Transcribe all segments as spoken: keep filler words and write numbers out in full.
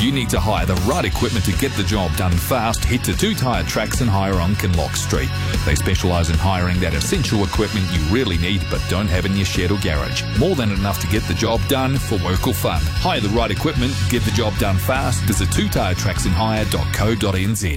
you need to hire the right equipment to get the job done fast, head to Two Tyre Tracks and Hire on Kinloch Street. They specialise in hiring that essential equipment you really need but don't have in your shed or garage. More than enough to get the job done for work or fun. Hire the right equipment, get the job done fast. Visit two tyre tracks and hire dot co dot n z.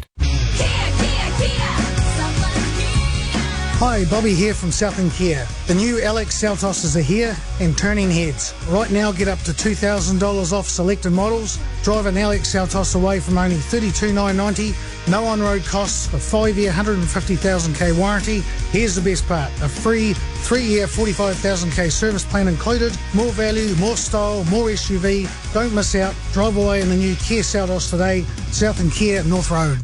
Hi, Bobby here from Southern Kia. The new L X Seltoses are here and turning heads. Right now, get up to two thousand dollars off selected models. Drive an L X Seltos away from only thirty-two thousand nine hundred ninety dollars. No on-road costs, a five-year, one hundred fifty thousand k warranty. Here's the best part, a free three-year, forty-five thousand k service plan included. More value, more style, more S U V. Don't miss out. Drive away in the new Kia Seltos today. Southern Kia, North Road.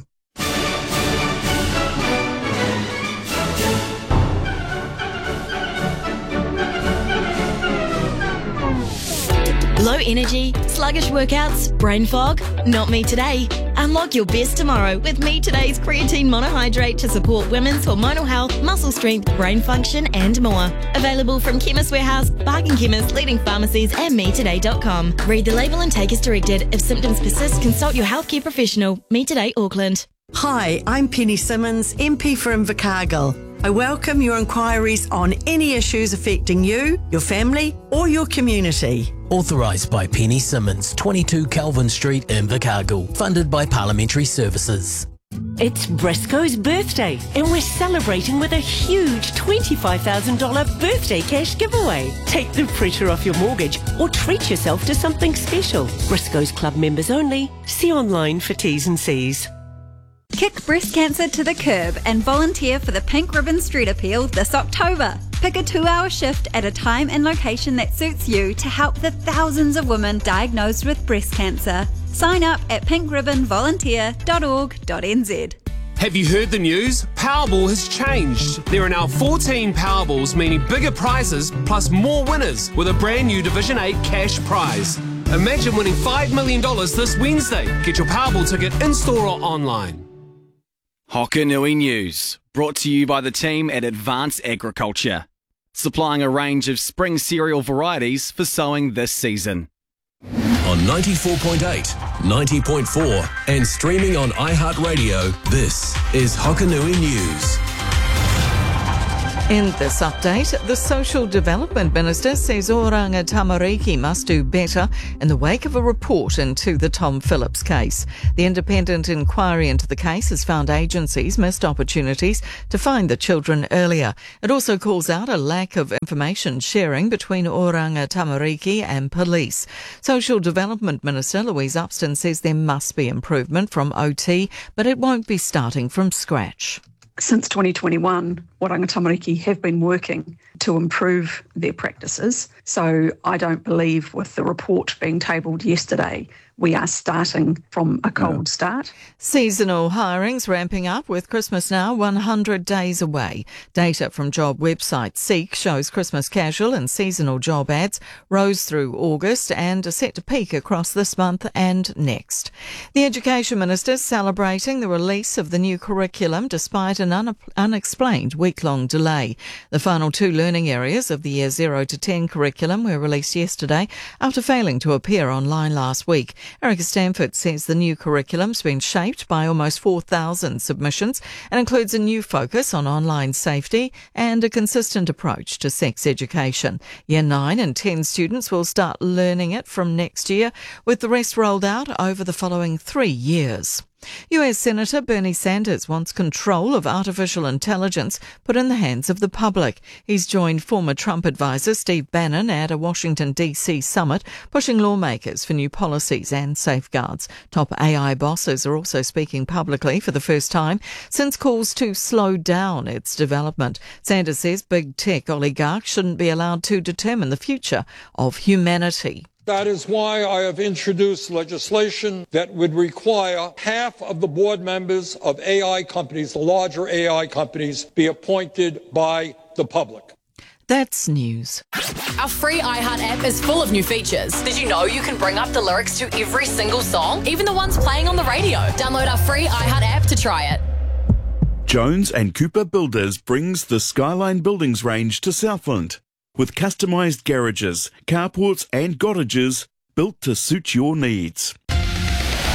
Low energy, sluggish workouts, brain fog? Not me today. Unlock your best tomorrow with Me Today's creatine monohydrate to support women's hormonal health, muscle strength, brain function and more. Available from Chemist Warehouse, Bargain Chemist, leading pharmacies and me today dot com. Read the label and take as directed. If symptoms persist, consult your healthcare professional. Me Today Auckland. Hi, I'm Penny Simmons, M P for Invercargill. I welcome your inquiries on any issues affecting you, your family or your community. Authorised by Penny Simmons, twenty-two Calvin Street, Invercargill. Funded by Parliamentary Services. It's Briscoe's birthday and we're celebrating with a huge twenty-five thousand dollars birthday cash giveaway. Take the pressure off your mortgage or treat yourself to something special. Briscoe's Club members only. See online for T's and C's. Kick breast cancer to the curb and volunteer for the Pink Ribbon Street Appeal this October. Pick a two-hour shift at a time and location that suits you to help the thousands of women diagnosed with breast cancer. Sign up at pink ribbon volunteer dot org dot n z. Have you heard the news? Powerball has changed. There are now fourteen Powerballs, meaning bigger prizes plus more winners with a brand new Division eight cash prize. Imagine winning five million dollars this Wednesday. Get your Powerball ticket in-store or online. Hokanui News, brought to you by the team at Advanced Agriculture, supplying a range of spring cereal varieties for sowing this season. On ninety-four point eight, ninety point four and streaming on iHeartRadio, this is Hokanui News. In this update, the Social Development Minister says Oranga Tamariki must do better in the wake of a report into the Tom Phillips case. The independent inquiry into the case has found agencies missed opportunities to find the children earlier. It also calls out a lack of information sharing between Oranga Tamariki and police. Social Development Minister Louise Upston says there must be improvement from O T, but it won't be starting from scratch. Since twenty twenty-one, Oranga Tamariki have been working to improve their practices. So I don't believe with the report being tabled yesterday, we are starting from a cold start. Seasonal hirings ramping up with Christmas now one hundred days away. Data from job website Seek shows Christmas casual and seasonal job ads rose through August and are set to peak across this month and next. The Education Minister celebrating the release of the new curriculum despite an un- unexplained week-long delay. The final two learning areas of the Year zero to ten curriculum were released yesterday after failing to appear online last week. Erica Stanford says the new curriculum's been shaped by almost four thousand submissions and includes a new focus on online safety and a consistent approach to sex education. Year nine and ten students will start learning it from next year, with the rest rolled out over the following three years. U S Senator Bernie Sanders wants control of artificial intelligence put in the hands of the public. He's joined former Trump advisor Steve Bannon at a Washington D C summit, pushing lawmakers for new policies and safeguards. Top A I bosses are also speaking publicly for the first time since calls to slow down its development. Sanders says big tech oligarchs shouldn't be allowed to determine the future of humanity. That is why I have introduced legislation that would require half of the board members of A I companies, the larger A I companies, be appointed by the public. That's news. Our free iHeart app is full of new features. Did you know you can bring up the lyrics to every single song, even the ones playing on the radio? Download our free iHeart app to try it. Jones and Cooper Builders brings the Skyline Buildings range to Southland, with customised garages, carports and cottages built to suit your needs.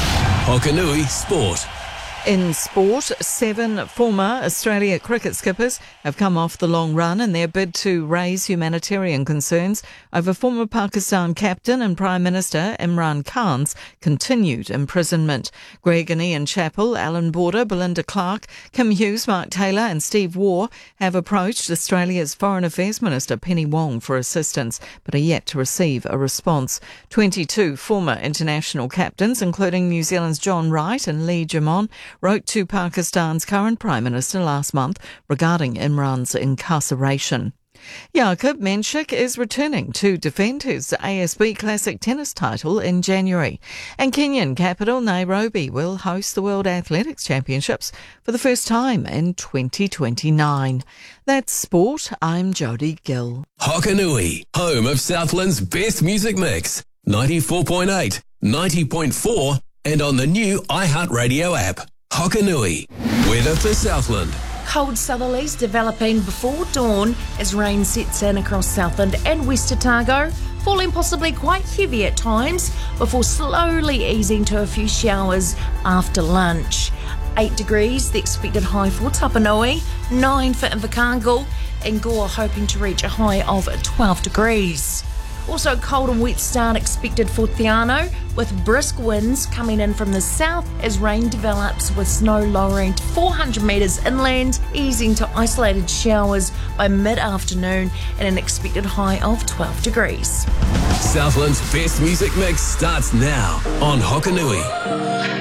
Hokanui Sport. In sport, seven former Australia cricket skippers have come off the long run in their bid to raise humanitarian concerns over former Pakistan captain and Prime Minister Imran Khan's continued imprisonment. Greg and Ian Chappell, Alan Border, Belinda Clark, Kim Hughes, Mark Taylor and Steve Waugh have approached Australia's Foreign Affairs Minister Penny Wong for assistance, but are yet to receive a response. twenty-two former international captains, including New Zealand's John Wright and Lee Jimon, wrote to Pakistan's current Prime Minister last month regarding Imran's incarceration. Jakub Menchik is returning to defend his A S B Classic tennis title in January. And Kenyan capital Nairobi will host the World Athletics Championships for the first time in twenty twenty-nine. That's sport. I'm Jodie Gill. Hokanui, home of Southland's best music mix. ninety-four point eight, ninety point four and on the new iHeartRadio app. Hokanui. Weather for Southland. Cold southerlies developing before dawn as rain sets in across Southland and West Otago, falling possibly quite heavy at times before slowly easing to a few showers after lunch. eight degrees, the expected high for Tapanui, nine for Invercargill, and Gore hoping to reach a high of twelve degrees. Also cold and wet start expected for Te Anau, with brisk winds coming in from the south as rain develops with snow lowering to four hundred metres inland, easing to isolated showers by mid-afternoon and an expected high of twelve degrees. Southland's best music mix starts now on Hokanui.